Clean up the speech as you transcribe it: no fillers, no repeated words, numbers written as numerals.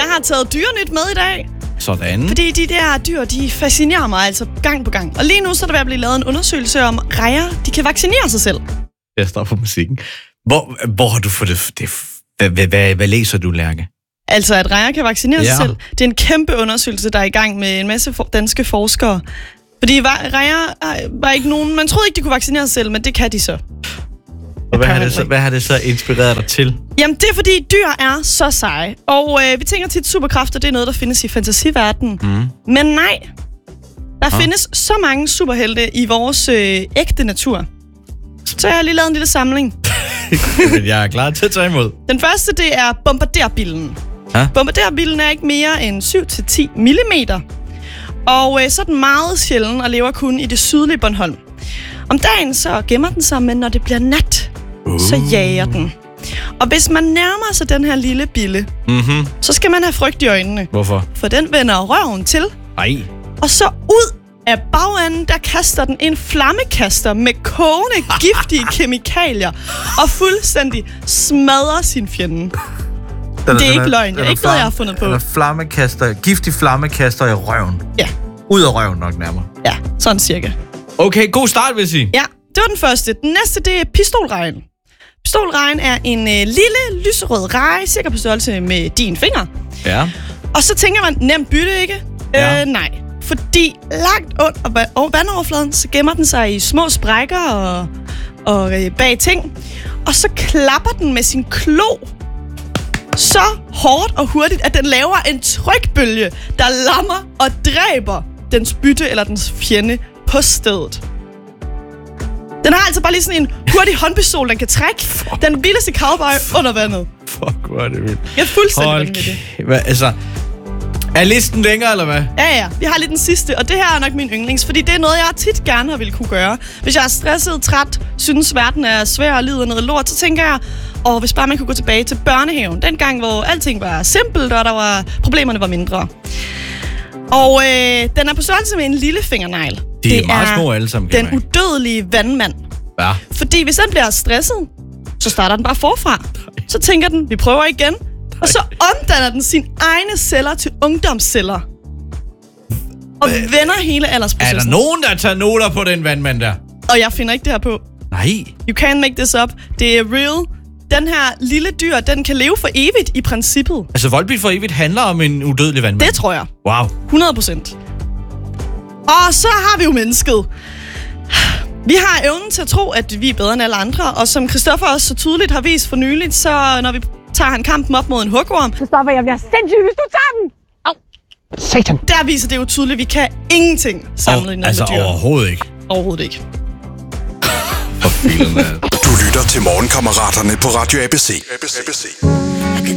har taget dyrenyt med i dag. Sådan. Fordi de der dyr, de fascinerer mig altså gang på gang. Og lige nu så er der ved at blive lavet en undersøgelse om rejer, de kan vaccinere sig selv. Jeg står på musikken. Hvor har du fået det? Hvad læser du, Lærke? Altså, at rejer kan vaccinere sig selv. Det er en kæmpe undersøgelse, der er i gang med en masse danske forskere. Fordi rejer var ikke nogen... Man troede ikke, de kunne vaccinere sig selv, men det kan de så. Og hvad har det så inspireret dig til? Jamen, det er fordi dyr er så seje. Og vi tænker tit, superkræfter, det er noget, der findes i fantasiverdenen. Men nej, der findes så mange superhelte i vores ægte natur. Så jeg har lige lavet en lille samling. Men jeg er klar til at tage imod. Den første, det er bombarderbillen. Bombarderbillen er ikke mere end 7-10 millimeter. Og så er den meget sjælden og lever kun i det sydlige Bornholm. Om dagen så gemmer den sig, men når det bliver nat, så jager den. Og hvis man nærmer sig den her lille bille, så skal man have frygt i øjnene. Hvorfor? For den vender røven til. Ej. Og så ud af bagenden, der kaster den en flammekaster med kogende, giftige kemikalier og fuldstændig smadrer sin fjende. Det er ikke løgn. Det er ikke noget, jeg har fundet på. Giftig flammekaster i røven. Ja. Ud af røven nok nærmere. Ja, sådan cirka. Okay, god start, vil jeg sige. Ja, det var den første. Den næste, det er pistolregn. Pistolregn er en lille, lyserød reje, cirka på størrelse med din finger. Ja. Og så tænker man, nemt bytte, ikke? Ja. Nej. Fordi langt under vandoverfladen, så gemmer den sig i små sprækker og bag ting. Og så klapper den med sin klo så hårdt og hurtigt, at den laver en trykbølge, der lammer og dræber dens bytte eller dens fjende på stedet. Den har altså bare lige sådan en hurtig håndpistol, den kan trække den vildeste cowboy under vandet. Fuck, hvor er det vildt. Jeg er fuldstændig vanvittig. Altså, er listen længere, eller hvad? Ja. Vi har lige den sidste, og det her er nok min yndlings, fordi det er noget, jeg tit gerne har ville kunne gøre. Hvis jeg er stresset, træt, synes verden er svær og lider noget lort, så tænker jeg, hvis bare man kunne gå tilbage til børnehaven. Den gang, hvor alting var simpelt, og problemerne var mindre. Og den er på størrelse med en lille fingernegl. De er meget små alle sammen. Den udødelige vandmand. Ja. Fordi hvis den bliver stresset, så starter den bare forfra. Så tænker den, vi prøver igen. Og så omdanner den sine egne celler til ungdomsceller. Og vender hele aldersprocessen. Er der nogen, der tager noter på den vandmand der? Og jeg finder ikke det her på. Nej. You can't make this up. Det er real. Den her lille dyr, den kan leve for evigt i princippet. Altså, Volbeat for evigt handler om en udødelig vandmand? Det tror jeg. Wow. 100%. Og så har vi jo mennesket. Vi har evnen til at tro, at vi er bedre end alle andre. Og som Christoffer også så tydeligt har vist for nyligt, så når vi tager han kampen op mod en hugorm. Christoffer, jeg bliver sindssyg, hvis du tager den! Au! Satan. Der viser det jo tydeligt, at vi kan ingenting sammenlignet med dyr. Altså overhovedet ikke? Overhovedet ikke. For filen, Du lytter til Morgenkammeraterne på Radio ABC.